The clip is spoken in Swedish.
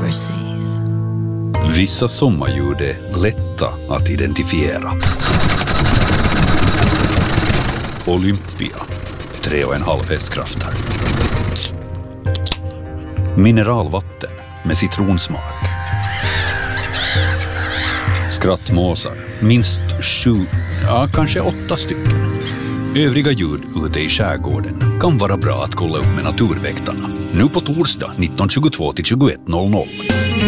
Forsyth. Vissa sommarljud är lätta att identifiera. Olympia, 3,5 hästkrafter. Mineralvatten med citronsmak. Skrattmåsar, minst 7, kanske 8 stycken. Övriga ljud ute i skärgården kan vara bra att kolla upp med naturväktarna. Nu på torsdag 19:22 till 21:00.